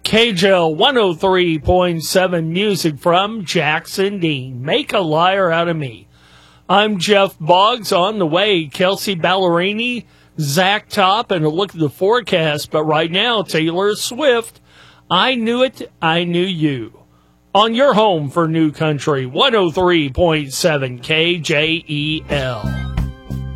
KJL 103.7 music from Jackson Dean. Make a liar out of me. I'm Jeff Boggs. On the way, Kelsey Ballerini, Zach Top, and a look at the forecast. But right now, Taylor Swift, I Knew It, I Knew You. On your home for New Country, 103.7 KJEL.